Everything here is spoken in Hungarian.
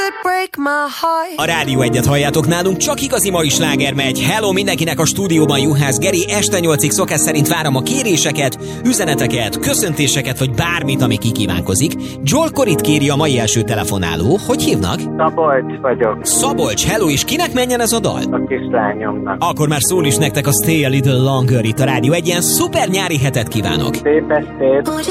A Rádió 1-et halljátok, nálunk csak igazi mai sláger megy. Hello mindenkinek a stúdióban, Juhász Geri. Este 8-ig szokás szerint várom a kéréseket, üzeneteket, köszöntéseket, vagy bármit, ami kikívánkozik. Joel Coryt kéri a mai első telefonáló. Hogy hívnak? Szabolcs vagyok. Szabolcs, hello, és kinek menjen ez a dal? A kislányomnak. Akkor már szól is nektek a Stay a Little Longer itt a Rádió 1-en. Szuper nyári hetet kívánok! Szép estét!